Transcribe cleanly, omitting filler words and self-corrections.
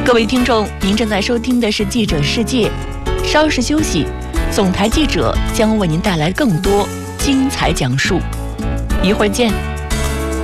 各位听众，您正在收听的是《记者世界》，稍事休息，总台记者将为您带来更多精彩讲述，一会儿见。